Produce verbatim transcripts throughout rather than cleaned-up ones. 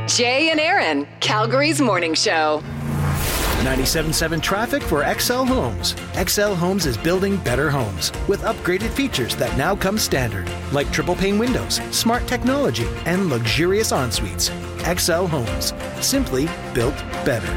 Jay and Aaron, Calgary's morning show. ninety-seven point seven traffic for X L Homes. X L Homes is building better homes with upgraded features that now come standard, like triple pane windows, smart technology, and luxurious en-suites. X L Homes, simply built better.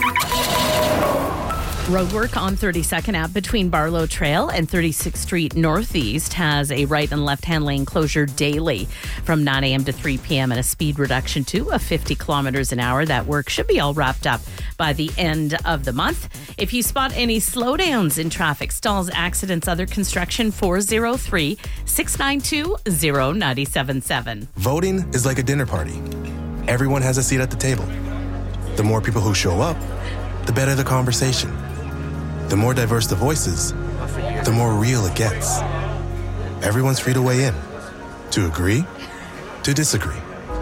Roadwork on thirty-second Ave between Barlow Trail and thirty-sixth Street Northeast has a right and left-hand lane closure daily from nine a.m. to three p.m. and a speed reduction to of fifty kilometers an hour. That work should be all wrapped up by the end of the month. If you spot any slowdowns in traffic, stalls, accidents, other construction, four oh three, six nine two, oh nine seven seven. Voting is like a dinner party. Everyone has a seat at the table. The more people who show up, the better the conversation. The more diverse the voices, the more real it gets. Everyone's free to weigh in, to agree, to disagree.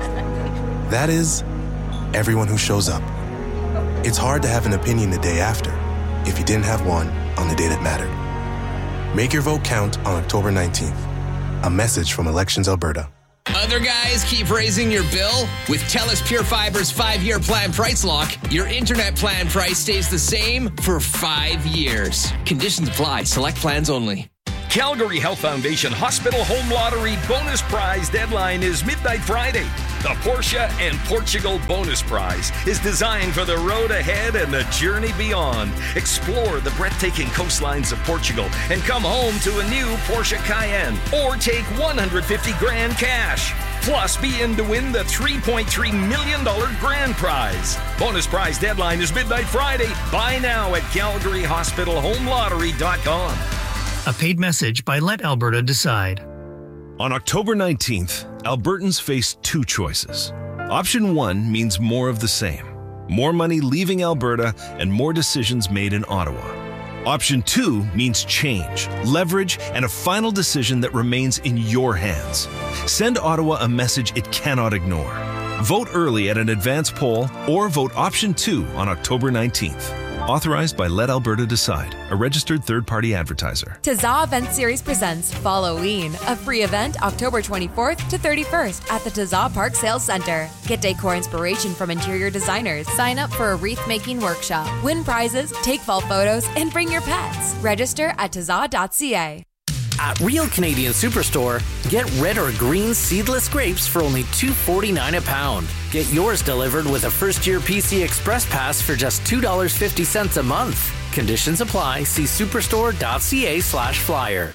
That is, everyone who shows up. It's hard to have an opinion the day after if you didn't have one on the day that mattered. Make your vote count on October nineteenth. A message from Elections Alberta. Other guys keep raising your bill? With TELUS Pure Fiber's five-year plan price lock, your internet plan price stays the same for five years. Conditions apply. Select plans only. Calgary Health Foundation Hospital Home Lottery bonus prize deadline is midnight Friday. The Porsche and Portugal bonus prize is designed for the road ahead and the journey beyond. Explore the breathtaking coastlines of Portugal and come home to a new Porsche Cayenne or take one hundred fifty grand cash. Plus, be in to win the three point three million dollars grand prize. Bonus prize deadline is midnight Friday. Buy now at calgary hospital home lottery dot com. A paid message by Let Alberta Decide. On October nineteenth, Albertans face two choices. Option one means more of the same. More money leaving Alberta and more decisions made in Ottawa. Option two means change, leverage, and a final decision that remains in your hands. Send Ottawa a message it cannot ignore. Vote early at an advance poll or vote option two on October nineteenth. Authorized by Let Alberta Decide, a registered third-party advertiser. Tazza Event Series presents Halloween, a free event October twenty-fourth to thirty-first at the Tazza Park Sales Centre. Get decor inspiration from interior designers. Sign up for a wreath-making workshop. Win prizes, take fall photos, and bring your pets. Register at tazza dot c a. At Real Canadian Superstore, get red or green seedless grapes for only two dollars and forty-nine cents a pound. Get yours delivered with a first-year P C Express Pass for just two dollars and fifty cents a month. Conditions apply. See superstore dot c a slash flyer.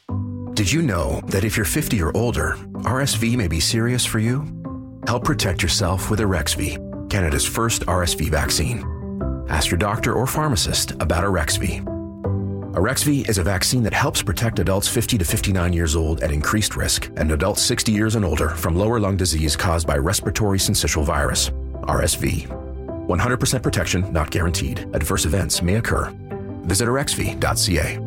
Did you know that if you're fifty or older, R S V may be serious for you? Help protect yourself with Arexvy, Canada's first R S V vaccine. Ask your doctor or pharmacist about Arexvy. Arexvy is a vaccine that helps protect adults fifty to fifty-nine years old at increased risk and adults sixty years and older from lower lung disease caused by respiratory syncytial virus, R S V. one hundred percent protection not guaranteed. Adverse events may occur. Visit arexvy dot c a.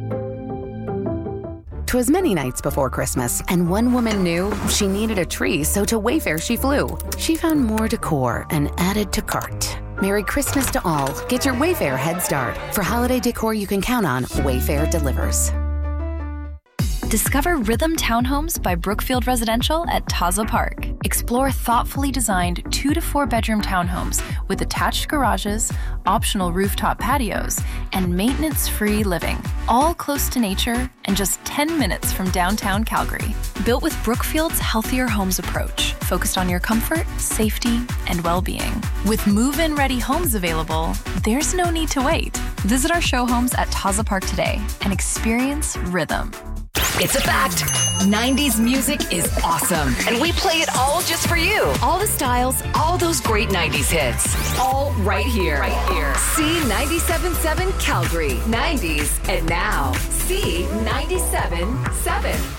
'Twas many nights before Christmas, and one woman knew she needed a tree, so to Wayfair she flew. She found more decor and added to cart. Merry Christmas to all. Get your Wayfair head start. For holiday decor you can count on, Wayfair delivers. Discover Rhythm Townhomes by Brookfield Residential at Tazza Park. Explore thoughtfully designed two to four bedroom townhomes with attached garages, optional rooftop patios, and maintenance-free living, all close to nature and just ten minutes from downtown Calgary. Built with Brookfield's Healthier Homes approach, focused on your comfort, safety, and well-being. With move-in ready homes available, there's no need to wait. Visit our show homes at Tazza Park today and experience Rhythm. It's a fact. nineties music is awesome. And we play it all just for you. All the styles, all those great nineties hits. All right here. Right here. C ninety-seven point seven Calgary. nineties and now. C ninety-seven point seven.